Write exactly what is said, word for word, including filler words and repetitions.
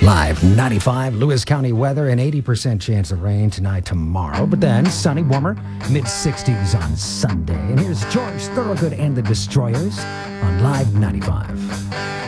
Live ninety-five, Lewis County weather, an eighty percent chance of rain tonight, tomorrow. But then sunny, warmer, mid sixties on Sunday. And here's George Thorogood and the Destroyers on Live ninety-five.